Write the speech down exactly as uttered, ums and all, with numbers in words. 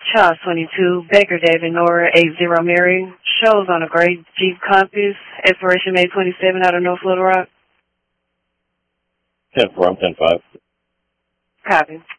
Charles twenty-two, Baker David Nora, eight zero Mary. Shows on a gray Jeep Compass, expiration May twenty-seven out of North Little Rock. ten four, I'm ten five. Copy.